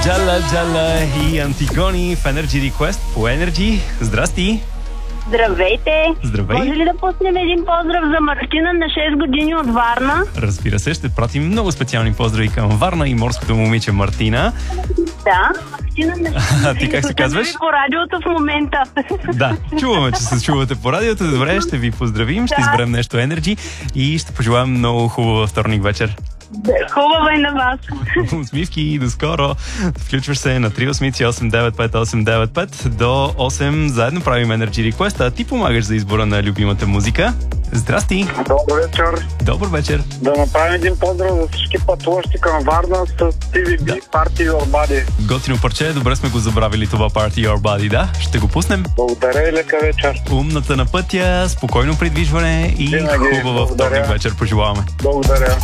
Джала Джала и Антигони в Energy Request по Energy. Здрасти! Здравейте! Здравей! Може ли да пуснем един поздрав за Мартина на 6 години от Варна? Разбира се, ще пратим много специални поздрави към Варна и морското момиче Мартина. Да, Мартина на 6 години. Ти как се казваш? По радиото в момента. Да, чуваме, че се чувате по радиото. Добре, ще ви поздравим, ще изберем нещо Energy и ще пожелаем много хубава вторник вечер. Хубава и на вас. Усмивки и до скоро. Включваш се на 388-95895 до 8. Заедно правим Energy Request, а ти помагаш за избора на любимата музика. Здрасти! Добър вечер! Добър вечер! Да направим един поздрав за всички пътуващи към Варна с TVB Party Your Body. Готино парче, добре сме го забравили това Party Your Body, да? Ще го пуснем. Благодаря и лека вечер. Умната на пътя, спокойно придвижване и Винаги, хубава вторник вечер пожелаваме. Благодаря.